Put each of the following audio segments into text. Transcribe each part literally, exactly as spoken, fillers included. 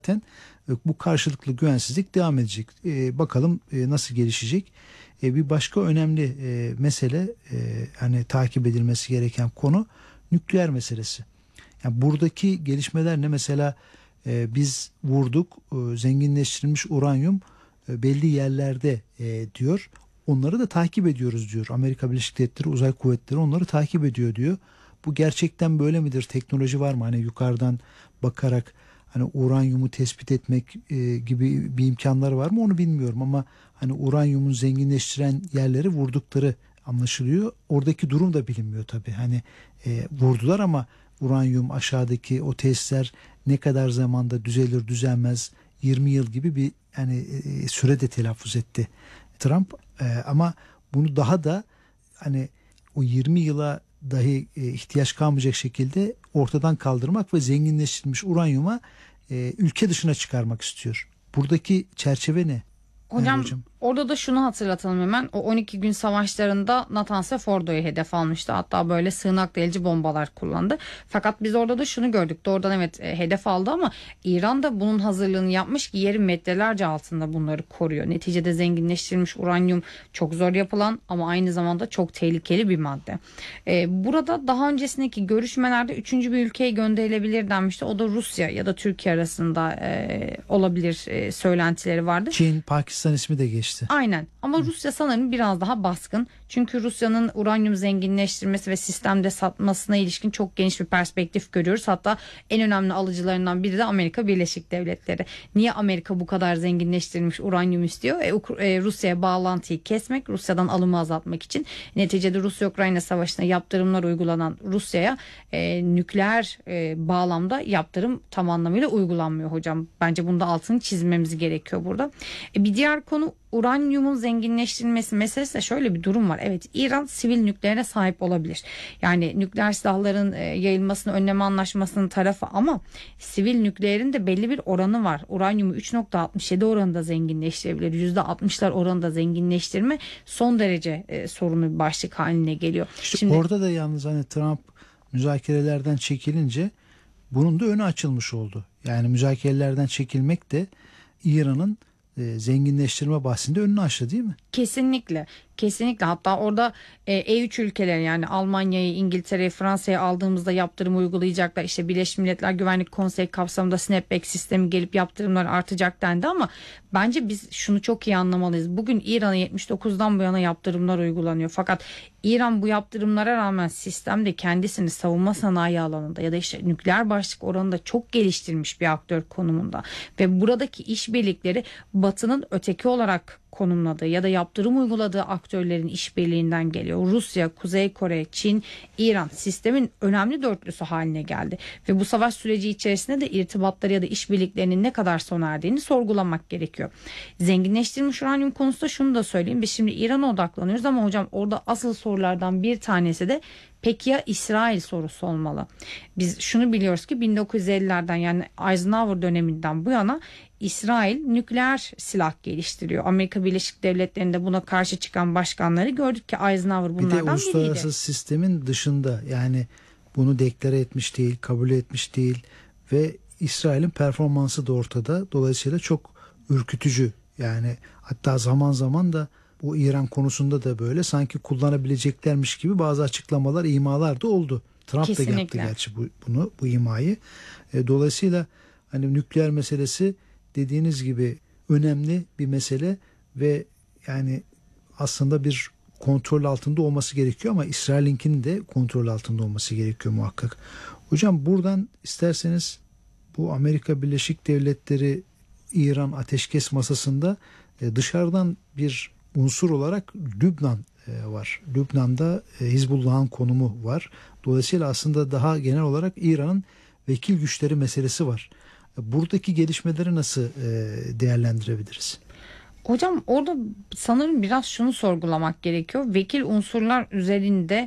zaten bu karşılıklı güvensizlik devam edecek. E, bakalım e, nasıl gelişecek. E, bir başka önemli e, mesele e, hani takip edilmesi gereken konu nükleer meselesi. Yani buradaki gelişmeler ne? Mesela e, biz vurduk e, zenginleştirilmiş uranyum e, belli yerlerde e, diyor. Onları da takip ediyoruz diyor. Amerika Birleşik Devletleri Uzay Kuvvetleri onları takip ediyor diyor. Bu gerçekten böyle midir? Teknoloji var mı? Hani yukarıdan bakarak hani uranyumu tespit etmek e, gibi bir imkanları var mı onu bilmiyorum ama hani uranyumun zenginleştiren yerleri vurdukları anlaşılıyor. Oradaki durum da bilinmiyor tabii. Hani e, vurdular ama uranyum aşağıdaki o tesisler ne kadar zamanda düzelir düzelmez yirmi yıl gibi bir yani e, sürede telaffuz etti Trump. E, ama bunu daha da hani o yirmi yıla dahi e, ihtiyaç kalmayacak şekilde ortadan kaldırmak ve zenginleştirilmiş uranyuma e, ülke dışına çıkarmak istiyor. Buradaki çerçeve ne? Hocam, hocam orada da şunu hatırlatalım hemen. O on iki gün savaşlarında Natanz ve Fordo'yu hedef almıştı. Hatta böyle sığınak delici bombalar kullandı. Fakat biz orada da şunu gördük. Doğrudan evet e, hedef aldı ama İran da bunun hazırlığını yapmış ki yerin metrelerce altında bunları koruyor. Neticede zenginleştirilmiş uranyum çok zor yapılan ama aynı zamanda çok tehlikeli bir madde. E, burada daha öncesindeki görüşmelerde üçüncü bir ülkeye gönderilebilir denmişti. O da Rusya ya da Türkiye arasında e, olabilir e, söylentileri vardı. Çin, Pakistan ismi de geçti. Aynen ama Hı. Rusya sanırım biraz daha baskın. Çünkü Rusya'nın uranyum zenginleştirmesi ve sistemde satmasına ilişkin çok geniş bir perspektif görüyoruz. Hatta en önemli alıcılarından biri de Amerika Birleşik Devletleri. Niye Amerika bu kadar zenginleştirilmiş uranyum istiyor? E, e, Rusya'ya bağlantıyı kesmek, Rusya'dan alımı azaltmak için. Neticede Rusya-Ukrayna savaşına yaptırımlar uygulanan Rusya'ya e, nükleer e, bağlamda yaptırım tam anlamıyla uygulanmıyor hocam. Bence bunda altını çizmemiz gerekiyor burada. E, bir diğer konu uranyumun zenginleştirilmesi meselesi de şöyle bir durum var. Evet, İran sivil nükleere sahip olabilir. Yani nükleer silahların e, yayılmasını önleme anlaşmasının tarafı ama sivil nükleerin de belli bir oranı var. Uranyumu üç nokta altmış yedi oranında zenginleştirebilir. yüzde altmışlar oranında zenginleştirme son derece e, sorunlu bir başlık haline geliyor. İşte Şimdi, orada da yalnız hani Trump müzakerelerden çekilince bunun da önü açılmış oldu. Yani müzakerelerden çekilmek de İran'ın e, zenginleştirme bahsinde önünü açtı değil mi? Kesinlikle. Kesinlikle, hatta orada E üç ülkeleri yani Almanya'yı, İngiltere'yi, Fransa'yı aldığımızda yaptırım uygulayacaklar. İşte Birleşmiş Milletler Güvenlik Konseyi kapsamında snapback sistemi gelip yaptırımlar artacak dendi ama bence biz şunu çok iyi anlamalıyız. Bugün İran'a yetmiş dokuzdan bu yana yaptırımlar uygulanıyor. Fakat İran bu yaptırımlara rağmen sistemde kendisini savunma sanayi alanında ya da işte nükleer başlık oranında çok geliştirmiş bir aktör konumunda. Ve buradaki işbirlikleri Batı'nın öteki olarak konumladığı ya da yaptırım uyguladığı aktörlerin işbirliğinden geliyor. Rusya, Kuzey Kore, Çin, İran sistemin önemli dörtlüsü haline geldi. Ve bu savaş süreci içerisinde de irtibatları ya da işbirliklerinin ne kadar sona erdiğini sorgulamak gerekiyor. Zenginleştirilmiş uranyum konusunda şunu da söyleyeyim. Biz şimdi İran'a odaklanıyoruz ama hocam orada asıl sorulardan bir tanesi de peki ya İsrail sorusu olmalı. Biz şunu biliyoruz ki bin dokuz yüz ellilerden yani Eisenhower döneminden bu yana İsrail nükleer silah geliştiriyor. Amerika Birleşik Devletleri'nde buna karşı çıkan başkanları gördük ki Eisenhower bunlardan biriydi. Bir de uluslararası biriydi. Sistemin dışında yani bunu deklare etmiş değil, kabul etmiş değil ve İsrail'in performansı da ortada. Dolayısıyla çok ürkütücü. Yani hatta zaman zaman da bu İran konusunda da böyle sanki kullanabileceklermiş gibi bazı açıklamalar, imalar da oldu. Trump Kesinlikle. da yaptı gerçi bu, bunu, bu imayı. E, dolayısıyla hani nükleer meselesi dediğiniz gibi önemli bir mesele ve yani aslında bir kontrol altında olması gerekiyor ama İsrail'inkinin de kontrol altında olması gerekiyor muhakkak. Hocam buradan isterseniz bu Amerika Birleşik Devletleri İran ateşkes masasında e, dışarıdan bir unsur olarak Lübnan e, var. Lübnan'da e, Hizbullah'ın konumu var. Dolayısıyla aslında daha genel olarak İran'ın vekil güçleri meselesi var. Buradaki gelişmeleri nasıl e, değerlendirebiliriz? Hocam orada sanırım biraz şunu sorgulamak gerekiyor. Vekil unsurlar üzerinde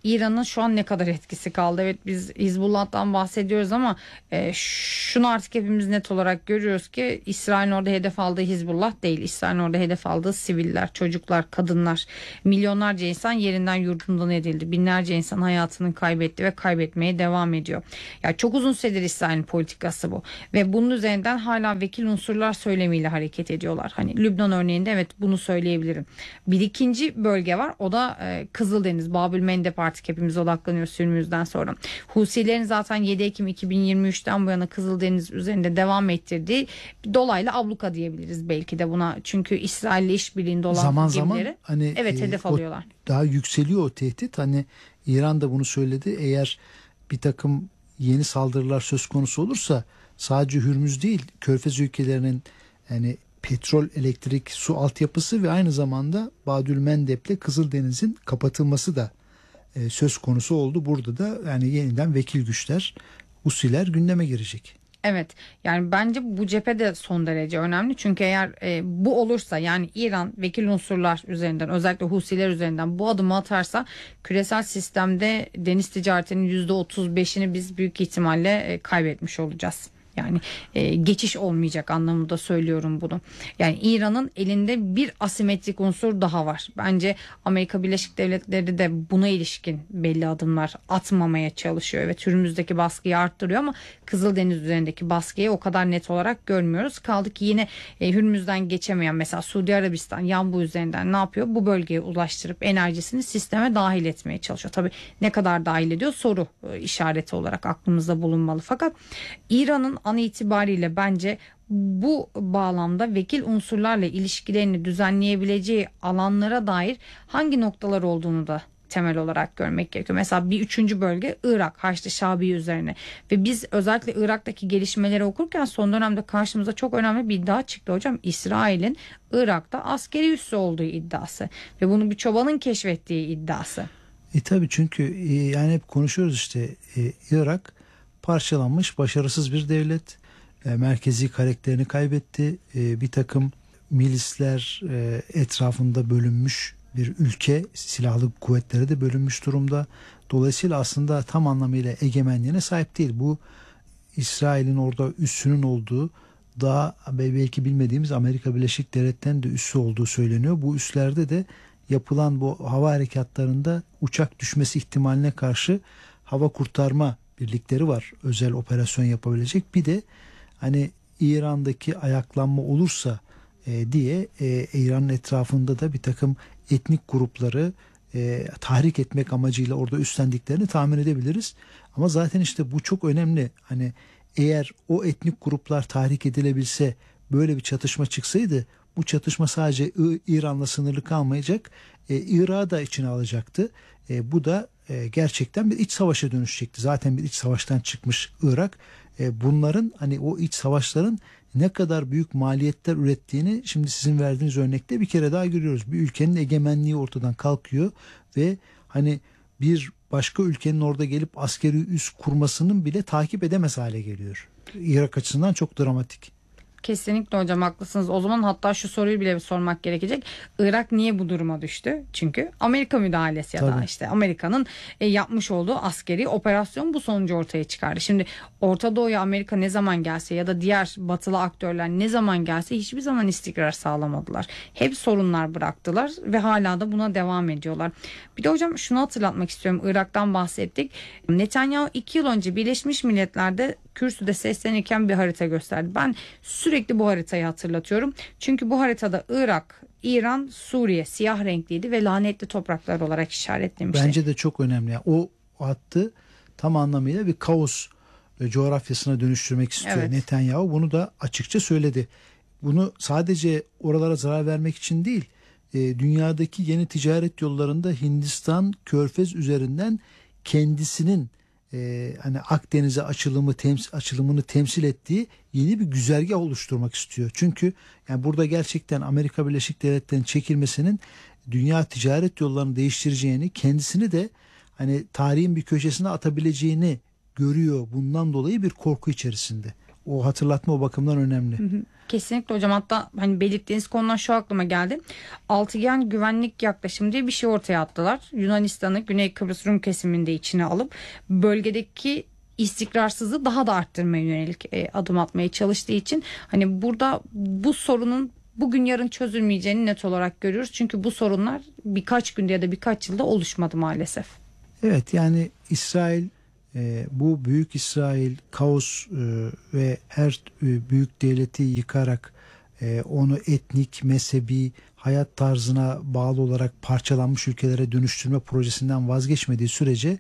İran'ın şu an ne kadar etkisi kaldı? Evet, biz Hizbullah'tan bahsediyoruz ama e, şunu artık hepimiz net olarak görüyoruz ki İsrail'in orada hedef aldığı Hizbullah değil. İsrail'in orada hedef aldığı siviller, çocuklar, kadınlar, milyonlarca insan yerinden yurdundan edildi. Binlerce insan hayatını kaybetti ve kaybetmeye devam ediyor. Yani çok uzun süredir İsrail'in politikası bu ve bunun üzerinden hala vekil unsurlar söylemiyle hareket ediyorlar. Hani Lübnan örneğinde evet bunu söyleyebilirim. Bir ikinci bölge var, o da e, Kızıldeniz, Babül Mendeb, artık hepimiz odaklanıyoruz Sürmüz'den sonra. Husilerin zaten yedi Ekim iki bin yirmi üçten bu yana Kızıldeniz üzerinde devam ettirdiği dolaylı abluka diyebiliriz belki de buna. Çünkü İsrail'le işbirliğinde olan zaman gemileri zaman hani evet e, hedef o alıyorlar. daha yükseliyor o tehdit. Hani İran da bunu söyledi. Eğer bir takım yeni saldırılar söz konusu olursa sadece Hürmüz değil, Körfez ülkelerinin yani petrol, elektrik, su altyapısı ve aynı zamanda Babül Mendeb'le Kızıldeniz'in kapatılması da e, söz konusu oldu. Burada da yani yeniden vekil güçler, Husiler gündeme girecek. Evet, yani bence bu cephe de son derece önemli. Çünkü eğer e, bu olursa, yani İran vekil unsurlar üzerinden, özellikle Husiler üzerinden bu adımı atarsa küresel sistemde deniz ticaretinin yüzde otuz beşini biz büyük ihtimalle e, kaybetmiş olacağız. Yani e, geçiş olmayacak anlamında söylüyorum bunu. Yani İran'ın elinde bir asimetrik unsur daha var. Bence Amerika Birleşik Devletleri de buna ilişkin belli adımlar atmamaya çalışıyor. Evet, Hürmüz'deki baskıyı arttırıyor ama Kızıldeniz üzerindeki baskıyı o kadar net olarak görmüyoruz. Kaldı ki yine e, Hürmüz'den geçemeyen mesela Suudi Arabistan Yanbu üzerinden ne yapıyor? Bu bölgeye ulaştırıp enerjisini sisteme dahil etmeye çalışıyor. Tabii ne kadar dahil ediyor soru e, işareti olarak aklımızda bulunmalı. Fakat İran'ın an itibariyle bence bu bağlamda vekil unsurlarla ilişkilerini düzenleyebileceği alanlara dair hangi noktalar olduğunu da temel olarak görmek gerekiyor. Mesela bir üçüncü bölge Irak, Haçlı Şabi üzerine ve biz özellikle Irak'taki gelişmeleri okurken son dönemde karşımıza çok önemli bir iddia çıktı hocam. İsrail'in Irak'ta askeri üssü olduğu iddiası ve bunu bir çobanın keşfettiği iddiası. E tabii çünkü e, yani hep konuşuyoruz işte e, Irak parçalanmış, başarısız bir devlet. E, merkezi karakterini kaybetti. E, bir takım milisler e, etrafında bölünmüş bir ülke. Silahlı kuvvetleri de bölünmüş durumda. Dolayısıyla aslında tam anlamıyla egemenliğine sahip değil. Bu İsrail'in orada üssünün olduğu, daha belki bilmediğimiz Amerika Birleşik Devletleri'nin de üssü olduğu söyleniyor. Bu üslerde de yapılan bu hava harekatlarında uçak düşmesi ihtimaline karşı hava kurtarma birlikleri var. Özel operasyon yapabilecek. Bir de hani İran'daki ayaklanma olursa e, diye e, İran'ın etrafında da bir takım etnik grupları e, tahrik etmek amacıyla orada üstlendiklerini tahmin edebiliriz. Ama zaten işte bu çok önemli. Hani eğer o etnik gruplar tahrik edilebilse, böyle bir çatışma çıksaydı, bu çatışma sadece İran'la sınırlı kalmayacak, e, Irak'ı da içine alacaktı. E, bu da e, gerçekten bir iç savaşa dönüşecekti. Zaten bir iç savaştan çıkmış Irak. E, bunların hani o iç savaşların ne kadar büyük maliyetler ürettiğini şimdi sizin verdiğiniz örnekte bir kere daha görüyoruz. Bir ülkenin egemenliği ortadan kalkıyor ve hani bir başka ülkenin orada gelip askeri üs kurmasının bile takip edemez hale geliyor. Irak açısından çok dramatik. Kesinlikle hocam, haklısınız. O zaman hatta şu soruyu bile bir sormak gerekecek. Irak niye bu duruma düştü? Çünkü Amerika müdahalesi ya Tabii. da işte Amerika'nın e, yapmış olduğu askeri operasyon bu sonucu ortaya çıkardı. Şimdi Orta Doğu'ya Amerika ne zaman gelse ya da diğer batılı aktörler ne zaman gelse hiçbir zaman istikrar sağlamadılar. Hep sorunlar bıraktılar ve hala da buna devam ediyorlar. Bir de hocam şunu hatırlatmak istiyorum. Irak'tan bahsettik. Netanyahu iki yıl önce Birleşmiş Milletler'de kürsüde seslenirken bir harita gösterdi. Ben sürekli bu haritayı hatırlatıyorum. Çünkü bu haritada Irak, İran, Suriye siyah renkliydi ve lanetli topraklar olarak işaretlemişti. Bence de çok önemli. Yani o hattı tam anlamıyla bir kaos coğrafyasına dönüştürmek istiyor. Evet. Netanyahu bunu da açıkça söyledi. Bunu sadece oralara zarar vermek için değil, e, dünyadaki yeni ticaret yollarında Hindistan, Körfez üzerinden kendisinin e, hani Akdeniz'e açılımı tems açılımını temsil ettiği yeni bir güzergah oluşturmak istiyor. Çünkü yani burada gerçekten Amerika Birleşik Devletleri'nin çekilmesinin dünya ticaret yollarını değiştireceğini, kendisini de hani tarihin bir köşesine atabileceğini görüyor. Bundan dolayı bir korku içerisinde. o hatırlatma o bakımdan önemli. Hı hı. Kesinlikle hocam, hatta hani belirttiğiniz konudan şu aklıma geldi. Altıgen güvenlik yaklaşımı diye bir şey ortaya attılar. Yunanistan'ı Güney Kıbrıs Rum kesiminde içine alıp bölgedeki istikrarsızlığı daha da arttırmaya yönelik e, adım atmaya çalıştığı için hani burada bu sorunun bugün yarın çözülmeyeceğini net olarak görüyoruz. Çünkü bu sorunlar birkaç günde ya da birkaç yılda oluşmadı maalesef. Evet, yani İsrail, e, bu büyük İsrail kaos e, ve her e, büyük devleti yıkarak e, onu etnik, mezhebi, hayat tarzına bağlı olarak parçalanmış ülkelere dönüştürme projesinden vazgeçmediği sürece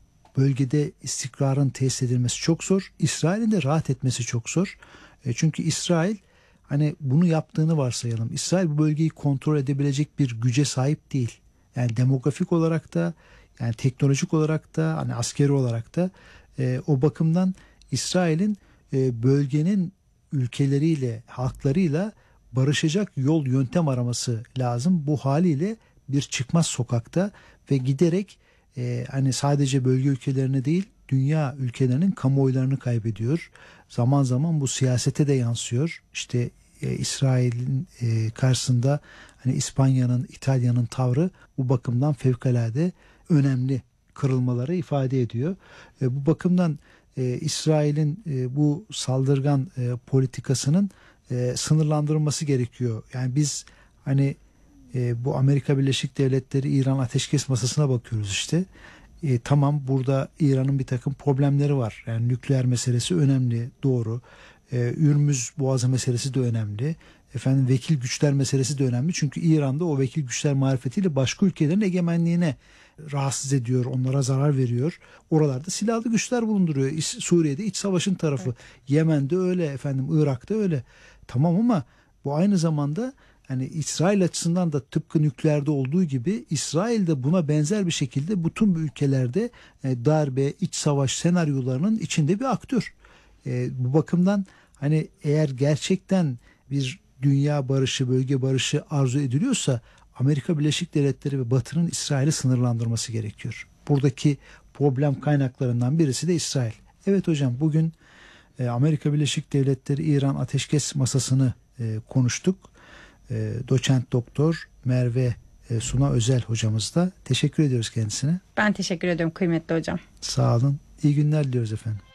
bölgede istikrarın tesis edilmesi çok zor. İsrail'in de rahat etmesi çok zor. E, çünkü İsrail, hani bunu yaptığını varsayalım, İsrail bu bölgeyi kontrol edebilecek bir güce sahip değil. Yani demografik olarak da, yani teknolojik olarak da, hani askeri olarak da e, o bakımdan İsrail'in e, bölgenin ülkeleriyle, halklarıyla barışacak yol yöntem araması lazım. Bu haliyle bir çıkmaz sokakta ve giderek e, hani sadece bölge ülkelerine değil, dünya ülkelerinin kamuoylarını kaybediyor. Zaman zaman bu siyasete de yansıyor. İşte e, İsrail'in e, karşısında hani İspanya'nın, İtalya'nın tavrı bu bakımdan fevkalade önemli kırılmaları ifade ediyor. E, bu bakımdan e, İsrail'in e, bu saldırgan e, politikasının e, sınırlandırılması gerekiyor. Yani biz hani e, bu Amerika Birleşik Devletleri İran ateşkes masasına bakıyoruz işte. E, tamam, burada İran'ın bir takım problemleri var. Yani nükleer meselesi önemli, doğru. E, Ürmüz Boğazı meselesi de önemli. Efendim, vekil güçler meselesi de önemli. Çünkü İran'da o vekil güçler marifetiyle başka ülkelerin egemenliğine rahatsız ediyor, onlara zarar veriyor. Oralarda silahlı güçler bulunduruyor. Suriye'de iç savaşın tarafı. Evet. Yemen'de öyle, efendim Irak'ta öyle. Tamam, ama bu aynı zamanda hani İsrail açısından da tıpkı nükleerde olduğu gibi İsrail de buna benzer bir şekilde bütün bu ülkelerde e, darbe, iç savaş senaryolarının içinde bir aktör. E, bu bakımdan hani eğer gerçekten bir dünya barışı, bölge barışı arzu ediliyorsa Amerika Birleşik Devletleri ve Batı'nın İsrail'i sınırlandırması gerekiyor. Buradaki problem kaynaklarından birisi de İsrail. Evet hocam, bugün e, Amerika Birleşik Devletleri İran ateşkes masasını e, konuştuk. E, doçent doktor Merve e, Suna Özel hocamız da. Teşekkür ediyoruz kendisine. Ben teşekkür ediyorum kıymetli hocam. Sağ olun. İyi günler diliyoruz efendim.